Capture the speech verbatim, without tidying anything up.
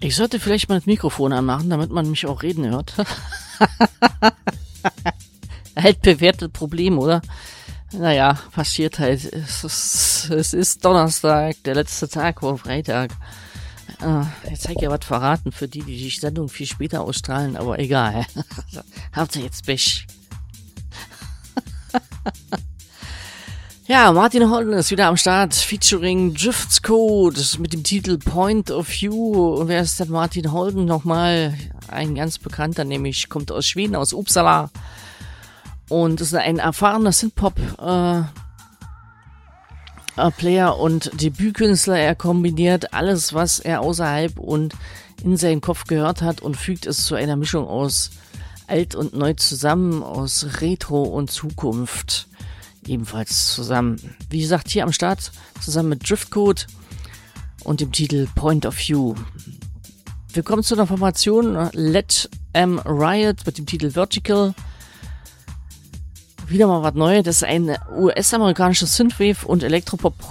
Ich sollte vielleicht mal das Mikrofon anmachen, damit man mich auch reden hört. Halt bewährtes Problem, oder? Naja, passiert halt. Es ist, es ist Donnerstag, der letzte Tag vor Freitag. Äh, jetzt habe ich ja was verraten für die, die die Sendung viel später ausstrahlen, aber egal. Habt ihr jetzt Pech. Ja, Martin Holden ist wieder am Start, featuring Drifts Code mit dem Titel Point of View. Und wer ist denn Martin Holden nochmal? Ein ganz bekannter, nämlich kommt aus Schweden, aus Uppsala. Und ist ein erfahrener Synthpop-Player äh, und Debütkünstler. Er kombiniert alles, was er außerhalb und in seinen Kopf gehört hat und fügt es zu einer Mischung aus alt und neu zusammen, aus Retro und Zukunft. Ebenfalls zusammen. Wie gesagt, hier am Start zusammen mit Driftcode und dem Titel Point of View. Wir kommen zu einer Formation Let 'em Riot mit dem Titel Vertical. Wieder mal was Neues. Das ist ein U S-amerikanisches Synthwave- und Elektropop